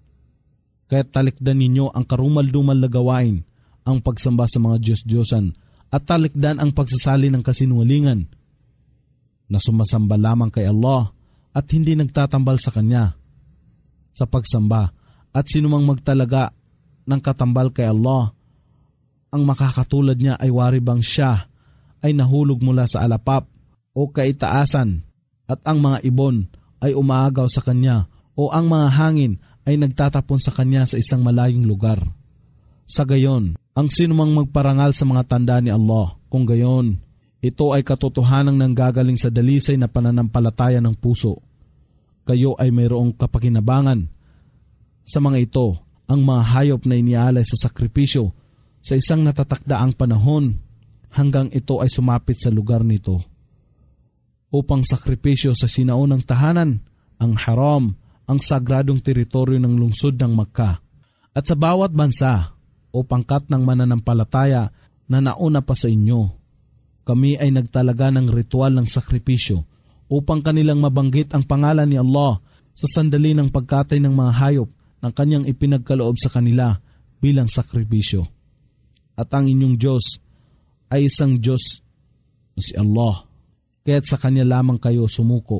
Kaya't talikdan ninyo ang karumal-dumal na gawain, ang pagsamba sa mga Diyos-Diyosan, at talikdan ang pagsasali ng kasinungalingan na sumasamba lamang kay Allah at hindi nagtatambal sa Kanya sa pagsamba, at sinumang magtalaga ng katambal kay Allah, ang makakatulad niya ay wari bang siya ay nahulog mula sa alapap o kaitaasan, at ang mga ibon ay umaagaw sa kanya, o ang mga hangin ay nagtatapon sa kanya sa isang malayong lugar. Sa gayon, ang sinumang magparangal sa mga tanda ni Allah, kung gayon, ito ay katotohanang nanggagaling sa dalisay na pananampalataya ng puso. Kayo ay mayroong kapakinabangan sa mga ito, ang mga hayop na inialay sa sakripisyo sa isang natatakdaang panahon hanggang ito ay sumapit sa lugar nito upang sakripisyo sa sinaunang tahanan, ang haram, ang sagradong teritoryo ng lungsod ng Makkah. At sa bawat bansa o pangkat ng mananampalataya na nauna pa sa inyo, kami ay nagtalaga ng ritual ng sakripisyo upang kanilang mabanggit ang pangalan ni Allah sa sandali ng pagkatay ng mga hayop ng kanyang ipinagkaloob sa kanila bilang sakripisyo. At ang inyong Diyos ay isang Diyos na si Allah, kaya't sa Kanya lamang kayo sumuko.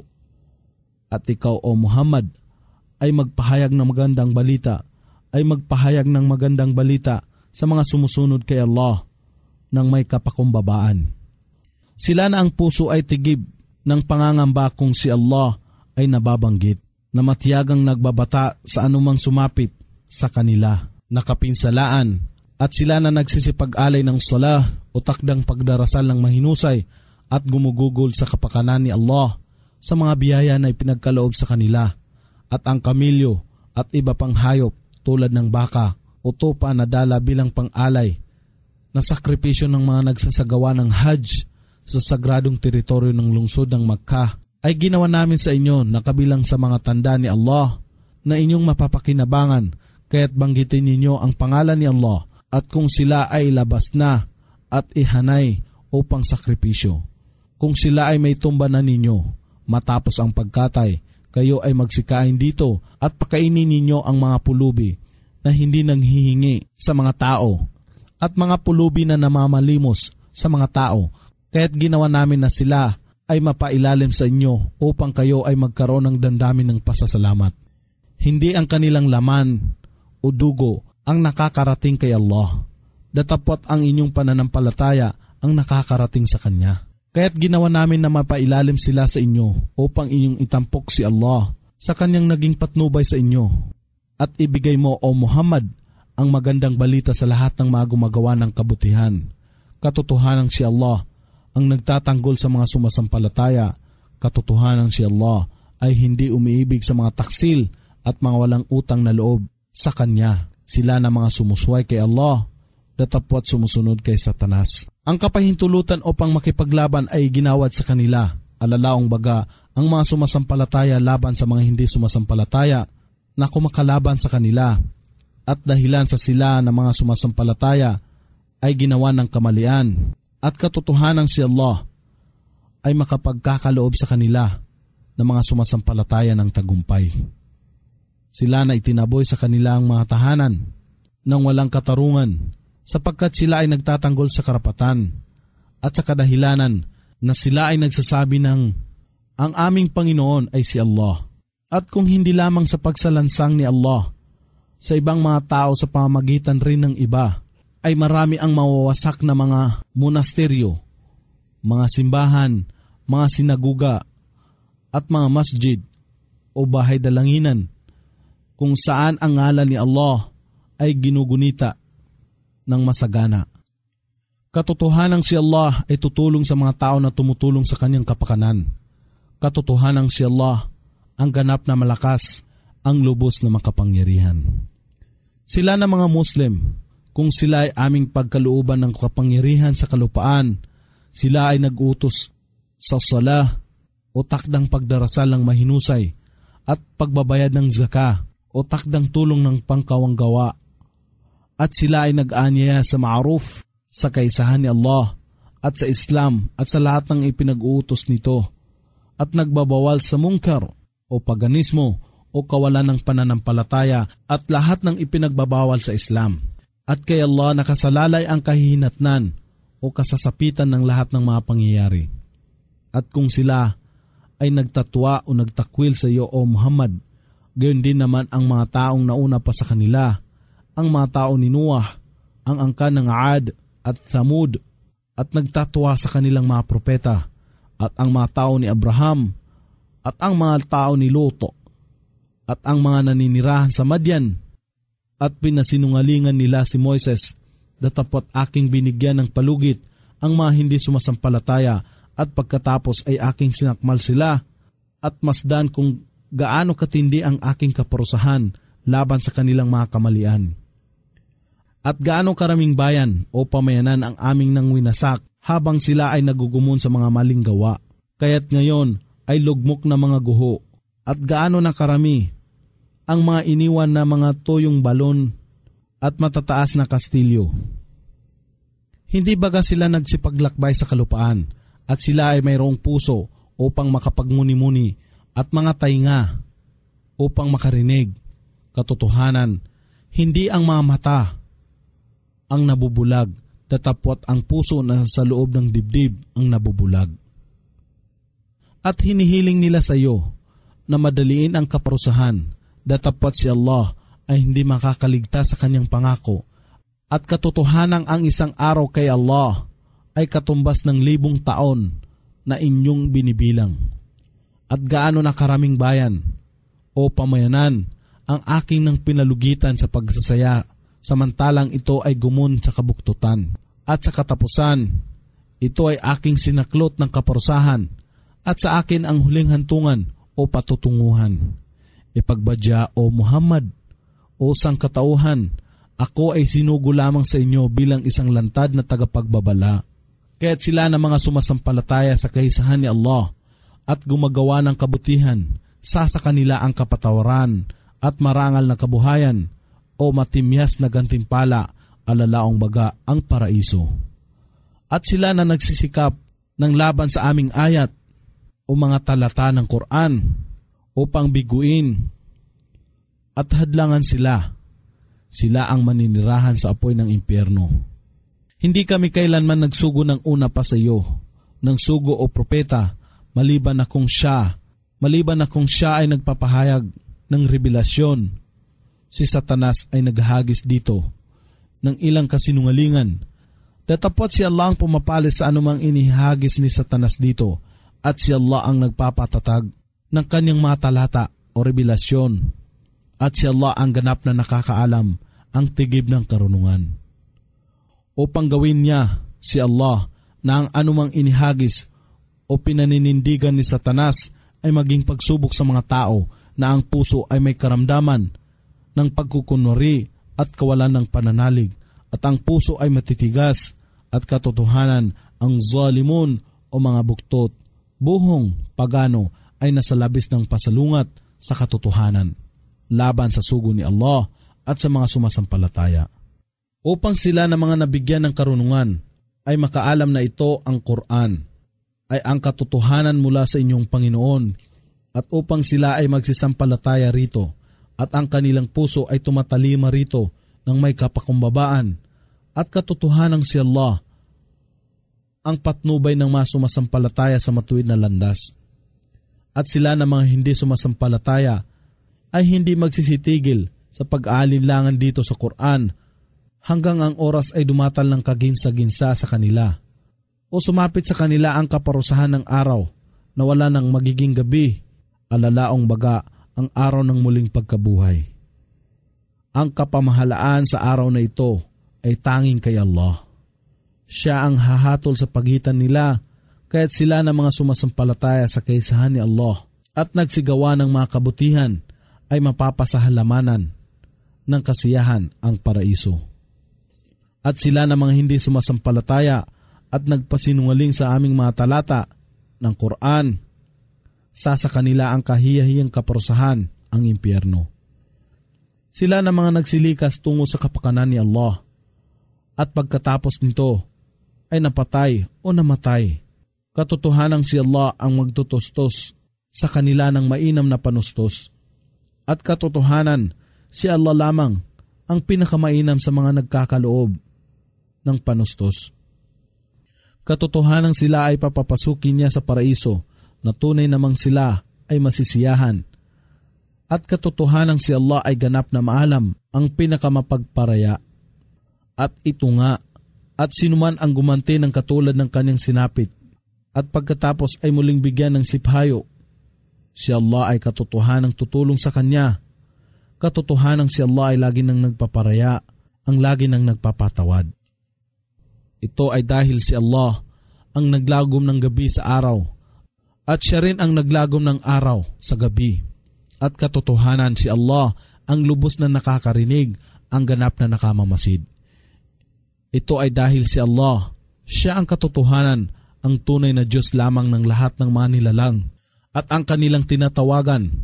At ikaw, O Muhammad, ay magpahayag ng magandang balita, ay magpahayag ng magandang balita sa mga sumusunod kay Allah ng may kapakumbabaan. Sila na ang puso ay tigib ng pangangamba kung si Allah ay nababanggit, na matiyagang nagbabata sa anumang sumapit sa kanila, nakapinsalaan, at sila na nagsisipag-alay ng salah o takdang pagdarasal ng mahinusay at gumugugol sa kapakanan ni Allah sa mga biyaya na ipinagkaloob sa kanila, at ang kamilyo at iba pang hayop tulad ng baka o tupa na dala bilang pang-alay na sakripisyo ng mga nagsasagawa ng Hajj sa sagradong teritoryo ng lungsod ng Makkah ay ginawa namin sa inyo na kabilang sa mga tanda ni Allah na inyong mapapakinabangan, kaya't banggitin ninyo ang pangalan ni Allah at kung sila ay labas na at ihanay upang sakripisyo. Kung sila ay may tumba na ninyo matapos ang pagkatay, kayo ay magsikain dito at pakainin ninyo ang mga pulubi na hindi nanghihingi sa mga tao at mga pulubi na namamalimos sa mga tao, kaya't ginawa namin na sila ay mapailalim sa inyo upang kayo ay magkaroon ng damdamin ng pasasalamat. Hindi ang kanilang laman o dugo ang nakakarating kay Allah, datapot ang inyong pananampalataya ang nakakarating sa Kanya. Kaya't ginawa namin na mapailalim sila sa inyo upang inyong itampok si Allah sa Kanyang naging patnubay sa inyo. At ibigay mo, O Muhammad, ang magandang balita sa lahat ng mga gumagawa ng kabutihan. Katotohanan si Allah ang nagtatanggol sa mga sumasampalataya. Katotohanan si Allah ay hindi umiibig sa mga taksil at mga walang utang na loob sa Kanya. Sila na mga sumusway kay Allah, datapwat sumusunod kay Satanas. Ang kapahintulutan upang makipaglaban ay ginawad sa kanila. Alalaong baga, ang mga sumasampalataya laban sa mga hindi sumasampalataya na kumakalaban sa kanila. At dahilan sa sila na mga sumasampalataya ay ginawa ng kamalian. At katotohanan si Allah ay makapagkakaloob sa kanila ng mga sumasampalataya ng tagumpay. Sila na itinaboy sa kanilang mga tahanan ng walang katarungan sapagkat sila ay nagtatanggol sa karapatan at sa kadahilanan na sila ay nagsasabi ng ang aming Panginoon ay si Allah. At kung hindi lamang sa pagsalansang ni Allah sa ibang mga tao sa pamamagitan rin ng iba, ay marami ang mawawasak na mga monasteryo, mga simbahan, mga sinaguga, at mga masjid o bahay dalanginan kung saan ang ngalan ni Allah ay ginugunita ng masagana. Katotohanang si Allah ay tutulong sa mga tao na tumutulong sa kanyang kapakanan. Katotohanang si Allah ang ganap na malakas, ang lubos na makapangyarihan. Sila na mga Muslim, kung sila ay aming pagkalooban ng kapangyarihan sa kalupaan, sila ay nag-utos sa sala o takdang pagdarasal ng mahinusay at pagbabayad ng zaka o takdang tulong ng pangkawang gawa. At sila ay nag-anyaya sa ma'ruf, sa kaisahan ni Allah at sa Islam at sa lahat ng ipinag-uutos nito at nagbabawal sa mungkar o paganismo o kawalan ng pananampalataya at lahat ng ipinagbabawal sa Islam. At kay Allah nakasalalay ang kahihinatnan o kasasapitan ng lahat ng mga pangyayari. At kung sila ay nagtatwa o nagtakwil sa iyo o Muhammad, gayon din naman ang mga taong nauna pa sa kanila, ang mga tao ni Noah, ang angkan ng Aad at Thamud, at nagtatwa sa kanilang mga propeta, at ang mga tao ni Abraham, at ang mga tao ni Luto, at ang mga naninirahan sa Madyan, at pinasinungalingan nila si Moises, datapot aking binigyan ng palugit ang mga hindi sumasampalataya, at pagkatapos ay aking sinakmal sila, at masdan kung gaano katindi ang aking kaparusahan laban sa kanilang mga kamalian. At gaano karaming bayan o pamayanan ang aming nang winasak habang sila ay nagugumon sa mga maling gawa. Kaya't ngayon ay lugmok na mga guho. At gaano na karami ang mga iniwan na mga toyong balon at matataas na kastilyo. Hindi baga sila nagsipaglakbay sa kalupaan at sila ay mayroong puso upang makapagmuni-muni at mga tainga upang makarinig. Katotohanan, hindi ang mga mata ang nabubulag, datapwat ang puso na sa loob ng dibdib ang nabubulag. At hinihiling nila sa iyo na madaliin ang kaparusahan, datapwat si Allah ay hindi makakaligtas sa kanyang pangako. At katotohanang ang isang araw kay Allah ay katumbas ng libong taon na inyong binibilang. At gaano na karaming bayan o pamayanan ang aking nang pinalugitan sa pagsasaya, samantalang ito ay gumon sa kabuktutan. At sa katapusan, ito ay aking sinaklot ng kaparusahan at sa akin ang huling hantungan o patutunguhan. Ipagbadya o Muhammad o sangkatauhan, ako ay sinugo lamang sa inyo bilang isang lantad na tagapagbabala. Kaya't sila na mga sumasampalataya sa kaisahan ni Allah at gumagawa ng kabutihan, sa sa kanila ang kapatawaran at marangal na kabuhayan o matimyas na gantimpala, alalaong baga ang paraiso. At sila na nagsisikap ng laban sa aming ayat o mga talata ng Quran upang biguin at hadlangan sila, sila ang maninirahan sa apoy ng impyerno. Hindi kami kailanman nagsugo ng una pa sa iyo, ng sugo o propeta, maliban na kung siya, maliban na kung siya ay nagpapahayag ng revelasyon. Si Satanas ay naghahagis dito ng ilang kasinungalingan. Datapot si Allah ang pumapalis sa anumang inihagis ni Satanas dito, at si Allah ang nagpapatatag ng kanyang mga talata o revelasyon, at si Allah ang ganap na nakakaalam ang tigib ng karunungan. Upang gawin niya si Allah na ang anumang inihagis o pinaninindigan ni Satanas ay maging pagsubok sa mga tao na ang puso ay may karamdaman ng pagkukunwari at kawalan ng pananalig, at ang puso ay matitigas at katotohanan ang zalimun o mga buktot, buhong pagano ay nasa labis ng pasalungat sa katotohanan laban sa sugo ni Allah at sa mga sumasampalataya. Upang sila na mga nabigyan ng karunungan ay makaalam na ito ang Quran ay ang katotohanan mula sa inyong Panginoon at upang sila ay magsisampalataya rito at ang kanilang puso ay tumatalima rito ng may kapakumbabaan at katotohanan si Allah ang patnubay ng mga sumasampalataya sa matuwid na landas. At sila na mga hindi sumasampalataya ay hindi magsisitigil sa pag-aalinlangan dito sa Quran hanggang ang oras ay dumatal ng kaginsa-ginsa sa kanila o sumapit sa kanila ang kaparusahan ng araw na wala nang magiging gabi, alalaong baga ang araw ng muling pagkabuhay. Ang kapamahalaan sa araw na ito ay tanging kay Allah. Siya ang hahatol sa pagitan nila kaya't sila na mga sumasampalataya sa kaisahan ni Allah at nagsigawa ng mga kabutihan ay mapapasahalamanan ng kasiyahan ang paraiso. At sila na mga hindi sumasampalataya at nagpasinungaling sa aming mga talata ng Quran, sa sa kanila ang kahiyahiyang kaparusahan ang impyerno. Sila na mga nagsilikas tungo sa kapakanan ni Allah at pagkatapos nito ay napatay o namatay. Katotohanan si Allah ang magtutustos sa kanila ng mainam na panustos. At katotohanan si Allah lamang ang pinakamainam sa mga nagkakaloob ng panustos. Katotohanan sila ay papapasukin niya sa paraiso na tunay namang sila ay masisiyahan. At katotohanan si Allah ay ganap na maalam ang pinakamapagparaya. At ito nga, at sinuman ang gumanti ng katulad ng kanyang sinapit, at pagkatapos ay muling bigyan ng siphayo, si Allah ay katotohanang tutulong sa kanya. Katotohanang si Allah ay lagi nang nagpaparaya, ang lagi nang nagpapatawad. Ito ay dahil si Allah ang naglagom ng gabi sa araw, at siya rin ang naglagom ng araw sa gabi. At katotohanan si Allah ang lubos na nakakarinig, ang ganap na nakamamasid. Ito ay dahil si Allah, siya ang katotohanan, ang tunay na Diyos lamang ng lahat ng mga nilalang, at ang kanilang tinatawagan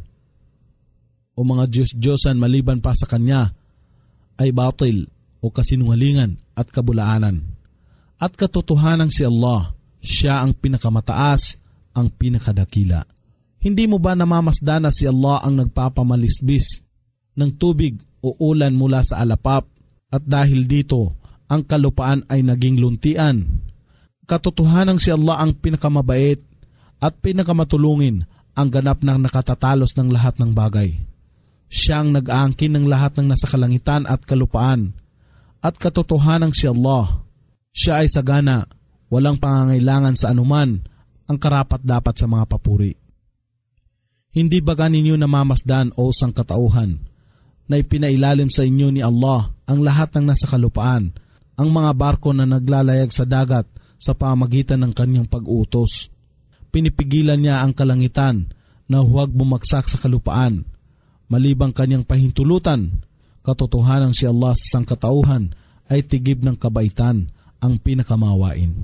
o mga Diyos-Diyosan maliban pa sa Kanya ay batil o kasinungalingan at kabulaanan. At katotohanan si Allah, siya ang pinakamataas, ang pinakadakila. Hindi mo ba namamasdan na si Allah ang nagpapamalisbis ng tubig o ulan mula sa alapap at dahil dito ang kalupaan ay naging luntian? Katotohanan si Allah ang pinakamabait at pinakamatulungin, ang ganap na nakatatalos ng lahat ng bagay. Siya ang nag-aangkin ng lahat ng nasa kalangitan at kalupaan. At katotohanan si Allah, siya ay sagana, walang pangangailangan sa anuman, ang karapat-dapat sa mga papuri. Hindi ba ninyo namamasdan o sangkatauhan na ipinailalim sa inyo ni Allah ang lahat ng nasa kalupaan, ang mga barko na naglalayag sa dagat sa pamagitan ng kanyang pag-utos? Pinipigilan niya ang kalangitan na huwag bumagsak sa kalupaan, malibang kanyang pahintulutan. Katotohanan si Allah sa sangkatauhan ay tigib ng kabaitan, ang pinakamawain.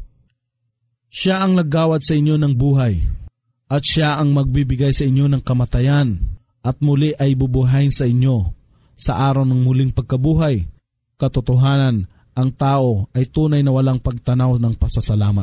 Siya ang naggawad sa inyo ng buhay, at siya ang magbibigay sa inyo ng kamatayan, at muli ay bubuhayin sa inyo sa araw ng muling pagkabuhay. Katotohanan, ang tao ay tunay na walang pagtanaw ng pasasalamat.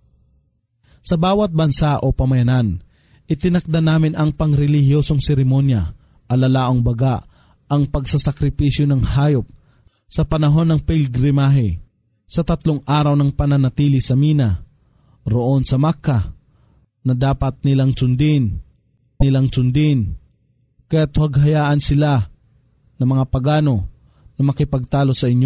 Sa bawat bansa o pamayanan, itinakda namin ang pangrelihiyosong seremonya, alalaong baga, ang pagsasakripisyo ng hayop sa panahon ng pilgrimahe, sa tatlong araw ng pananatili sa Mina, roon sa Makkah, na dapat nilang sundin, nilang sundin, kaya't huwag hayaan sila ng mga pagano na makipagtalo sa inyo.